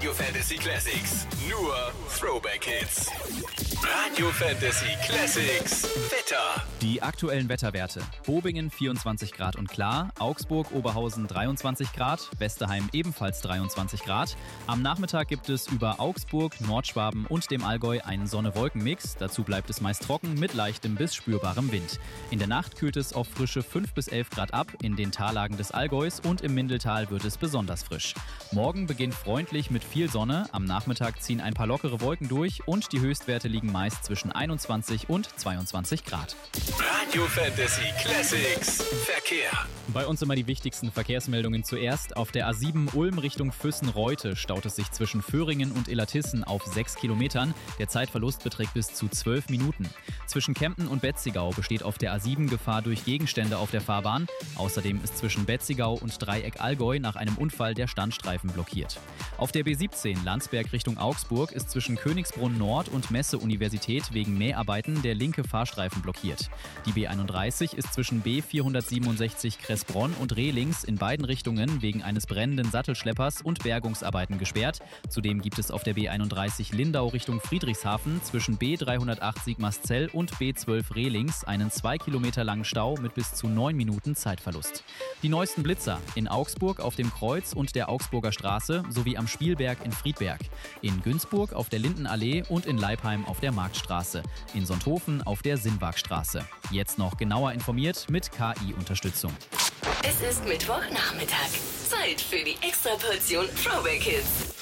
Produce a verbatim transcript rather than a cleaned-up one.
Radio Fantasy Classics. Nur Throwback Hits. Radio Fantasy Classics. Wetter. Die aktuellen Wetterwerte. Bobingen vierundzwanzig Grad und klar, Augsburg, Oberhausen dreiundzwanzig Grad, Westerheim ebenfalls dreiundzwanzig Grad. Am Nachmittag gibt es über Augsburg, Nordschwaben und dem Allgäu einen Sonne-Wolken-Mix. Dazu bleibt es meist trocken mit leichtem bis spürbarem Wind. In der Nacht kühlt es auf frische fünf bis elf Grad ab, in den Tallagen des Allgäus und im Mindeltal wird es besonders frisch. Morgen beginnt freundlich mit viel Sonne, am Nachmittag ziehen ein paar lockere Wolken durch und die Höchstwerte liegen meist zwischen einundzwanzig und zweiundzwanzig Grad. Radio Fantasy Classics. Verkehr. Bei uns immer die wichtigsten Verkehrsmeldungen zuerst. Auf der A sieben Ulm Richtung Füssen-Reute staut es sich zwischen Föhringen und Illertissen auf sechs Kilometern. Der Zeitverlust beträgt bis zu zwölf Minuten. Zwischen Kempten und Betzigau besteht auf der A sieben Gefahr durch Gegenstände auf der Fahrbahn. Außerdem ist zwischen Betzigau und Dreieck Allgäu nach einem Unfall der Standstreifen blockiert. Auf der B siebzehn Landsberg Richtung Augsburg ist zwischen Königsbrunn Nord und Messe-Universität wegen Mäharbeiten der linke Fahrstreifen blockiert. Die B einunddreißig ist zwischen B vierhundertsiebenundsechzig Kressbronn und Rehlings in beiden Richtungen wegen eines brennenden Sattelschleppers und Bergungsarbeiten gesperrt. Zudem gibt es auf der B einunddreißig Lindau Richtung Friedrichshafen zwischen B dreihundertachtzig Maszell und B zwölf Rehlings einen zwei Kilometer langen Stau mit bis zu neun Minuten Zeitverlust. Die neuesten Blitzer in Augsburg auf dem Kreuz und der Augsburger Straße sowie am Spielberg in Friedberg. In Günzburg auf der Lindenallee und in Leipheim auf der Marktstraße. In Sonthofen auf der Sinnwagstraße. Jetzt noch genauer informiert mit K I-Unterstützung. Es ist Mittwochnachmittag. Zeit für die Extraportion Throwback Hits.